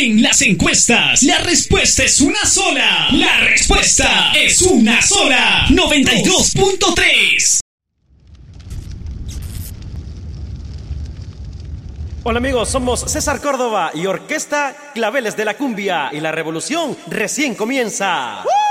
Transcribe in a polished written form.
En las encuestas, la respuesta es una sola. La respuesta es una sola. 92.3. Hola amigos, somos César Córdoba y Orquesta Claveles de la Cumbia y la revolución recién comienza.